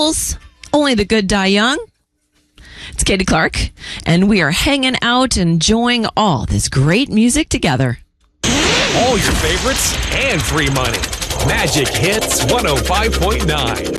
Girls, Only the Good Die Young. It's Katie Clark, and we are hanging out, enjoying all this great music together. All your favorites and free money. Magic Hits 105.9.